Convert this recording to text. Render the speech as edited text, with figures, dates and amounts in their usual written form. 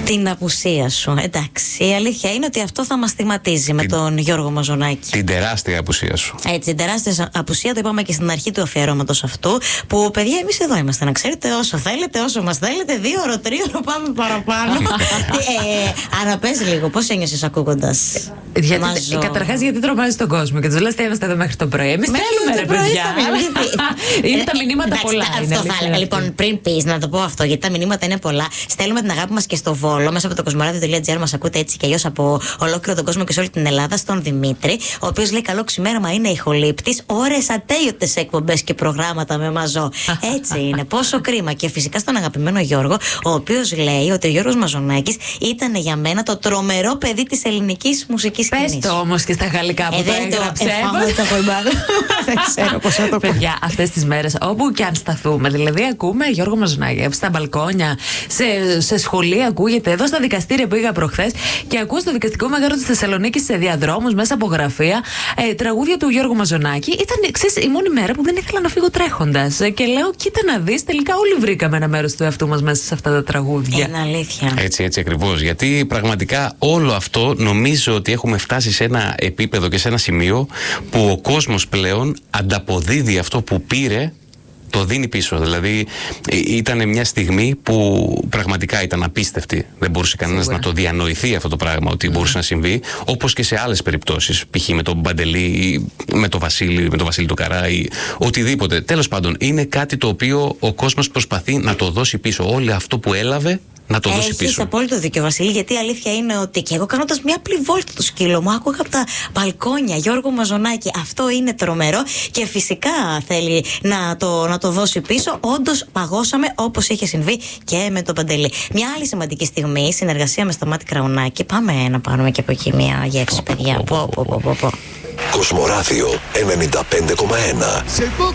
Την απουσία σου. Εντάξει, η αλήθεια είναι ότι αυτό θα μας θυματίζει με τον Γιώργο Μαζονάκη. Την τεράστια απουσία σου. Έτσι, την τεράστια απουσία, το είπαμε και στην αρχή του αφιερώματος αυτού. Που παιδιά, εμείς εδώ είμαστε, να ξέρετε, όσο θέλετε, όσο μας θέλετε. 2ωρο, 3ωρο, πάμε παραπάνω. Άρα πες λίγο, πώς ένιωσες ακούγοντας? Καταρχάς, γιατί τρομάζεις τον κόσμο και τους λες τι είμαστε εδώ μέχρι το πρωί. Εμείς θέλουμε, ρε παιδιά. Είναι τα μηνύματα πολλά. Αυτό θα έλεγα. Λοιπόν, πριν πεις, να το πω αυτό, γιατί τα μηνύματα είναι πολλά. Στέλνουμε την αγάπη μας και στο Βόλο, μέσα από το κοσμοράδιο.gr. Μας ακούτε έτσι και αλλιώς από ολόκληρο τον κόσμο και σε όλη την Ελλάδα, στον Δημήτρη, ο οποίος λέει: καλό ξημέρωμα, είναι ηχολήπτης. Ώρες ατέλειωτες εκπομπές και προγράμματα με Μαζό. Έτσι είναι. Πόσο κρίμα. Και φυσικά στον αγαπημένο Γιώργο, ο οποίος λέει ότι ο Γιώργος Μαζονάκης ήταν για μένα το τρομερό παιδί της ελληνικής μουσικής σκηνής. Πες το όμως και στα γαλλικά που το έγραψε. Δεν ξέρω πώς θα το πω. Παιδιά, αυτές τις μέρες, όπου και αν σταθούμε, δηλαδή ακούμε Γιώργο Μαζονάκη στα μπαλκόνια, σε σχολεία ακούγεται, εδώ στα δικαστήρια που είχα προχθές και ακούω στο δικαστικό μέγαρο της Θεσσαλονίκης σε διαδρόμους, μέσα από γραφεία, τραγούδια του Γιώργου Μαζονάκη. Ήταν, ξέρεις, η μόνη μέρα που δεν ήθελα να φύγω τρέχοντας. Και λέω, κοίτα να δεις, τελικά όλοι βρήκαμε ένα μέρος του εαυτού μας μέσα σε αυτά τα τραγούδια. Είναι αλήθεια. Έτσι ακριβώς. Γιατί πραγματικά όλο αυτό νομίζω ότι έχουμε φτάσει σε ένα επίπεδο και σε ένα σημείο που ο κόσμος πλέον ανταποδίδει αυτό που πήρε, το δίνει πίσω. Δηλαδή ήταν μια στιγμή που πραγματικά ήταν απίστευτη. Δεν μπορούσε κανένας να το διανοηθεί αυτό το πράγμα ότι μπορούσε να συμβεί, όπως και σε άλλες περιπτώσεις. Π.χ. με τον Μπαντελή, με τον Βασίλη του Καρά ή οτιδήποτε. Τέλος πάντων, είναι κάτι το οποίο ο κόσμος προσπαθεί να το δώσει πίσω. Όλο αυτό που έλαβε να το δώσει πίσω. Έχεις απόλυτο δίκιο, Βασίλη, γιατί η αλήθεια είναι ότι και εγώ κάνοντας μια απλή βόλτα το σκύλο μου, άκουγα από τα μπαλκόνια Γιώργο Μαζονάκη. Αυτό είναι τρομερό και φυσικά θέλει να το δώσει πίσω. Όντως παγώσαμε, όπως είχε συμβεί και με τον Παντελή. Μια άλλη σημαντική στιγμή, συνεργασία με Σταμάτη Κραουνάκη. Πάμε να πάρουμε και από εκεί μια γεύση, παιδιά. Κοσμοράδιο 95,1.